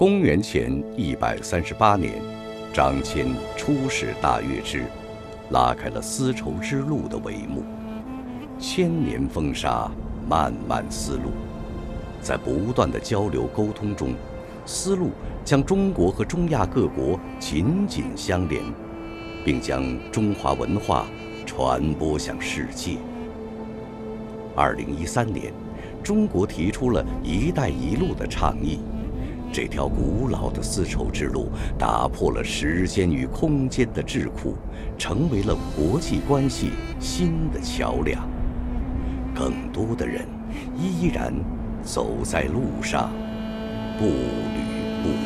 公元前138年，张骞出使大月支，拉开了丝绸之路的帷幕。千年风沙，漫漫丝路，在不断的交流沟通中，丝路将中国和中亚各国紧紧相连，并将中华文化传播向世界。2013年，中国提出了“一带一路”的倡议，这条古老的丝绸之路打破了时间与空间的桎梏，成为了国际关系新的桥梁。更多的人依然走在路上，步履